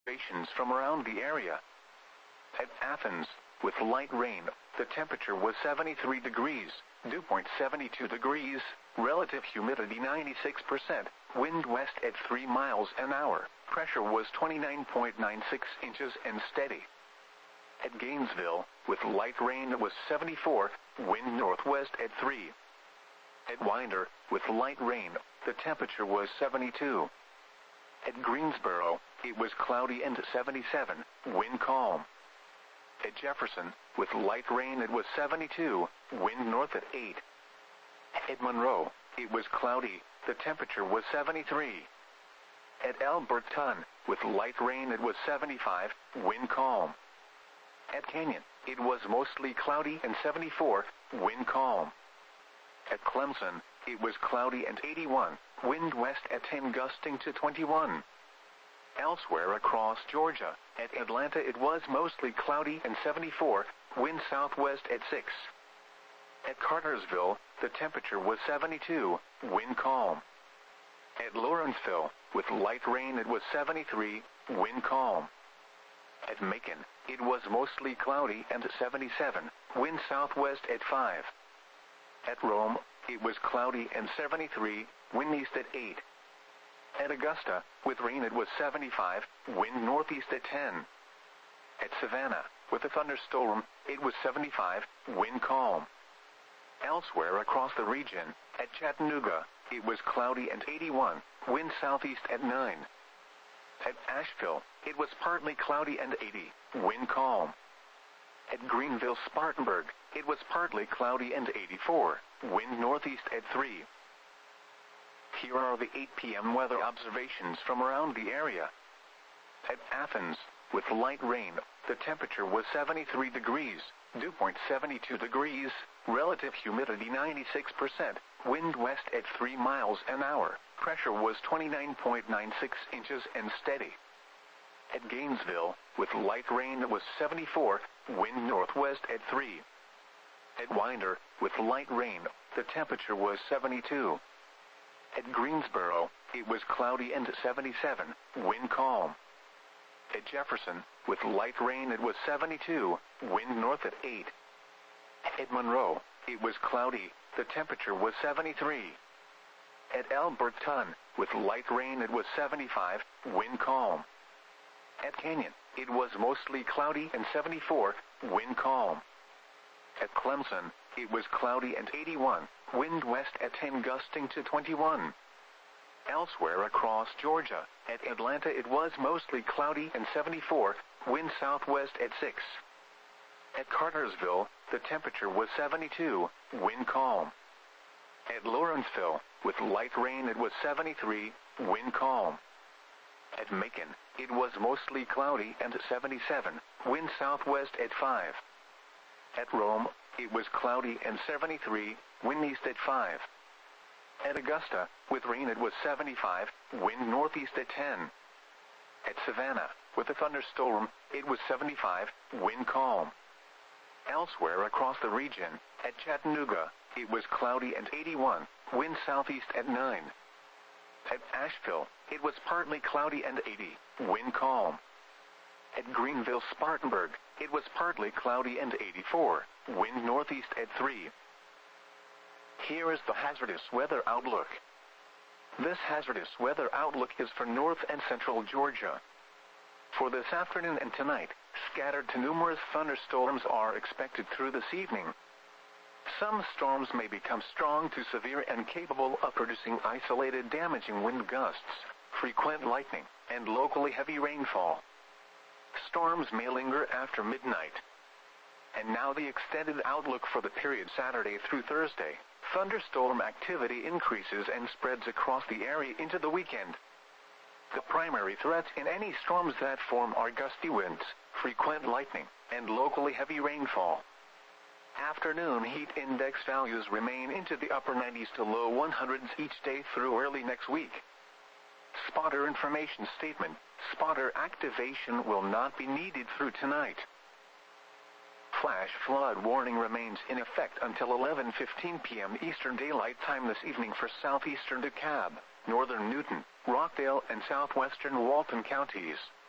observations from around the area. At Athens, with light rain, the temperature was 73 degrees, dew point 72 degrees, relative humidity 96%, wind west at 3 miles an hour, pressure was 29.96 inches and steady. At Gainesville, with light rain it was 74, wind northwest at 3. At Winder, with light rain, the temperature was 72. At Greensboro, it was cloudy and 77, wind calm. At Jefferson, with light rain it was 72, wind north at 8. At Monroe, it was cloudy, the temperature was 73. At Alberton, with light rain it was 75, wind calm. At Canyon, it was mostly cloudy and 74, wind calm. At Clemson, it was cloudy and 81, wind west at 10 gusting to 21. Elsewhere across Georgia, at Atlanta it was mostly cloudy and 74, wind southwest at 6. At Cartersville, the temperature was 72, wind calm. At Lawrenceville, with light rain it was 73, wind calm. At Macon, it was mostly cloudy and 77, wind southwest at 5. At Rome, it was cloudy and 73, wind east at 8. At Augusta, with rain it was 75, wind northeast at 10. At Savannah, with a thunderstorm, it was 75, wind calm. Elsewhere across the region, at Chattanooga, it was cloudy and 81, wind southeast at 9. At Asheville, it was partly cloudy and 80, wind calm. At Greenville-Spartanburg, it was partly cloudy and 84, wind northeast at 3. Here are the 8 p.m. weather observations from around the area. At Athens, with light rain, the temperature was 73 degrees, dew point 72 degrees, relative humidity 96%, wind west at 3 miles an hour, pressure was 29.96 inches and steady. At Gainesville, with light rain it was 74, wind northwest at 3. At Winder, with light rain, the temperature was 72. At Greensboro, it was cloudy and 77, wind calm. At Jefferson, with light rain it was 72, wind north at 8. At Monroe, it was cloudy, the temperature was 73. At Alberton, with light rain it was 75, wind calm. At Canyon, it was mostly cloudy and 74, wind calm. At Clemson, it was cloudy and 81, wind west at 10 gusting to 21. Elsewhere across Georgia, at Atlanta it was mostly cloudy and 74, wind southwest at 6. At Cartersville, the temperature was 72, wind calm. At Lawrenceville, with light rain it was 73, wind calm. At Macon, it was mostly cloudy and 77, wind southwest at 5. At Rome, it was cloudy and 73, wind east at 5. At Augusta, with rain it was 75, wind northeast at 10. At Savannah, with a thunderstorm, it was 75, wind calm. Elsewhere across the region, at Chattanooga, it was cloudy and 81, wind southeast at 9. At Asheville, it was partly cloudy and 80, wind calm. At Greenville-Spartanburg, it was partly cloudy and 84, wind northeast at 3. Here is the hazardous weather outlook. This hazardous weather outlook is for north and central Georgia. For this afternoon and tonight, scattered to numerous thunderstorms are expected through this evening. Some storms may become strong to severe and capable of producing isolated damaging wind gusts, frequent lightning, and locally heavy rainfall. Storms may linger after midnight. And now the extended outlook for the period Saturday through Thursday. Thunderstorm activity increases and spreads across the area into the weekend. The primary threats in any storms that form are gusty winds, frequent lightning, and locally heavy rainfall. Afternoon heat index values remain into the upper 90s to low 100s each day through early next week. Spotter information statement: spotter activation will not be needed through tonight. Flash flood warning remains in effect until 11:15 p.m. Eastern Daylight Time this evening for southeastern DeKalb, northern Newton, Rockdale, and southwestern Walton counties.